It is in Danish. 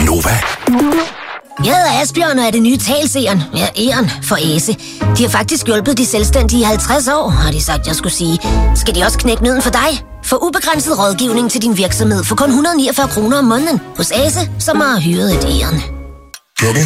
Gonova. Jeg hedder Asbjørn og er det nye talseren. Ja, Eren for Æse. De har faktisk hjulpet de selvstændige i 50 år, har de sagt, jeg skulle sige. Skal de også knække nøden for dig? For ubegrænset rådgivning til din virksomhed for kun 149 kroner om måneden hos Æse, som har hyret et Eren.